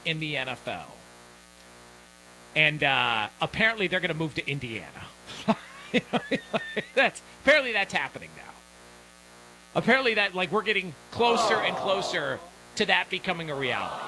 in the NFL. And apparently they're going to move to Indiana. Apparently that's happening now. Apparently that, like, we're getting closer and closer to that becoming a reality.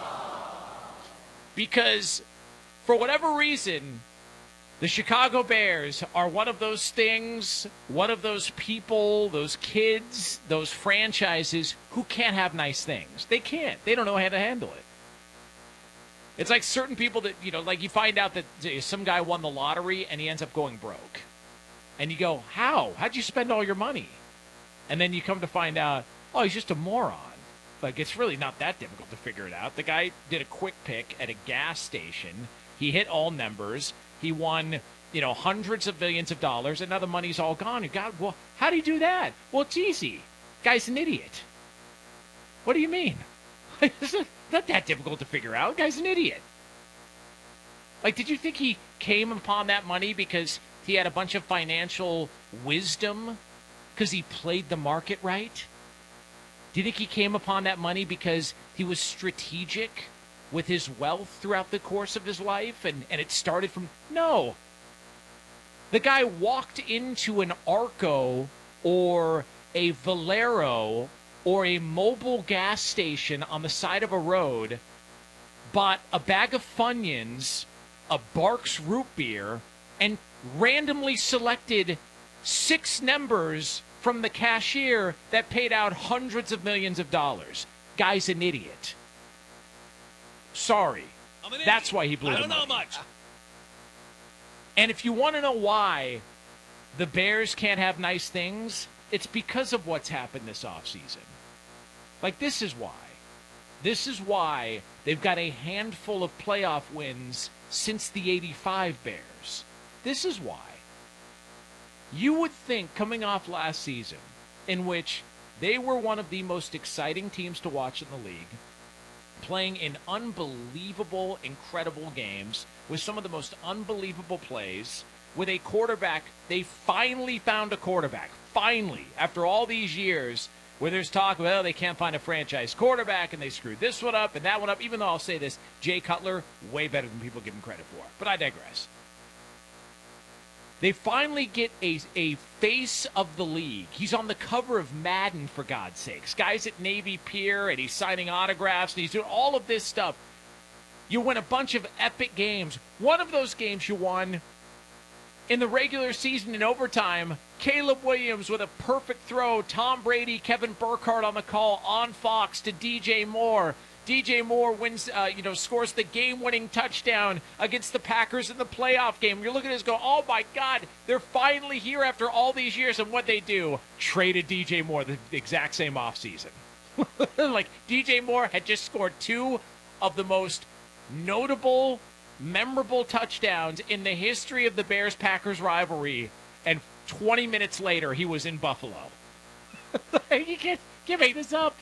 Because for whatever reason, the Chicago Bears are one of those things, one of those people, those kids, those franchises who can't have nice things. They can't. They don't know how to handle it. It's like certain people that, like you find out that some guy won the lottery and he ends up going broke. And you go, how? How'd you spend all your money? And then you come to find out, oh, he's just a moron. Like, it's really not that difficult to figure it out. The guy did a quick pick at a gas station. He hit all numbers. He won, hundreds of millions of dollars, and now the money's all gone. Well, how do you do that? Well, it's easy. Guy's an idiot. What do you mean? It's not that difficult to figure out. Guy's an idiot. Like, did you think he came upon that money because he had a bunch of financial wisdom? Because he played the market right? Do you think he came upon that money because he was strategic with his wealth throughout the course of his life and it started from... No. The guy walked into an Arco or a Valero or a mobile gas station on the side of a road, bought a bag of Funyuns, a Barks root beer, and randomly selected 6 numbers from the cashier that paid out hundreds of millions of dollars. Guy's an idiot. Sorry. That's why he blew the money. I don't know much. And if you want to know why the Bears can't have nice things, it's because of what's happened this offseason. Like, this is why. This is why they've got a handful of playoff wins since the 85 Bears. This is why. You would think, coming off last season, in which they were one of the most exciting teams to watch in the league, playing in unbelievable, incredible games with some of the most unbelievable plays, with a quarterback. They finally found a quarterback. Finally, after all these years where there's talk, well, they can't find a franchise quarterback, and they screwed this one up and that one up, even though I'll say this, Jay Cutler, way better than people give him credit for. But I digress. They finally get a face of the league. He's on the cover of Madden, for God's sakes. Guy's at Navy Pier, and he's signing autographs, and he's doing all of this stuff. You win a bunch of epic games. One of those games you won in the regular season in overtime, Caleb Williams with a perfect throw. Tom Brady, Kevin Burkhardt on the call on Fox to DJ Moore. DJ Moore wins, scores the game-winning touchdown against the Packers in the playoff game. You're looking at this, go, oh my God, they're finally here after all these years. And what they do, traded DJ Moore the exact same offseason. Like, DJ Moore had just scored 2 of the most notable, memorable touchdowns in the history of the Bears-Packers rivalry, and 20 minutes later, he was in Buffalo. You can't make this up.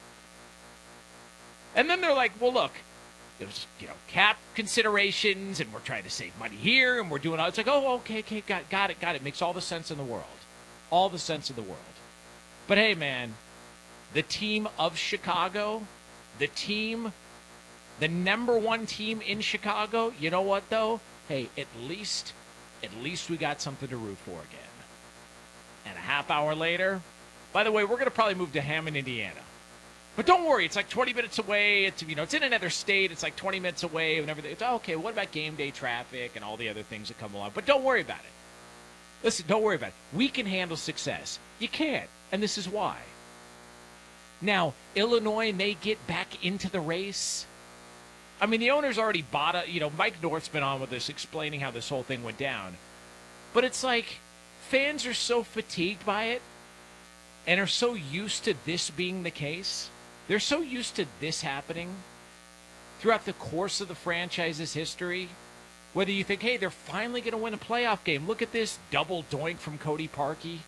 And then they're like, well, look, it was, cap considerations, and we're trying to save money here, and we're doing all. It's like, oh, okay, got it. Makes all the sense in the world. All the sense in the world. But hey, man, the team of Chicago, the number 1 team in Chicago, you know what, though? Hey, at least we got something to root for again. And a half hour later, by the way, we're going to probably move to Hammond, Indiana. But don't worry, it's like 20 minutes away. It's in another state. It's like 20 minutes away and everything. It's okay. What about game day traffic and all the other things that come along? But don't worry about it. Listen, don't worry about it. We can handle success. You can't, and this is why. Now, Illinois may get back into the race. I mean, the owner's already bought Mike North's been on with us explaining how this whole thing went down. But it's like fans are so fatigued by it and are so used to this being the case. They're so used to this happening throughout the course of the franchise's history. Whether you think, hey, they're finally going to win a playoff game. Look at this double doink from Cody Parkey.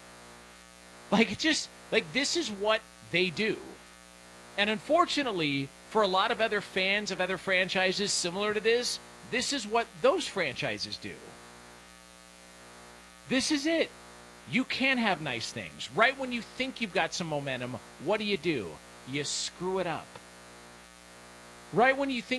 This is what they do. And unfortunately, for a lot of other fans of other franchises similar to this is what those franchises do. This is it. You can have nice things. Right when you think you've got some momentum, what do? You screw it up. Right when you think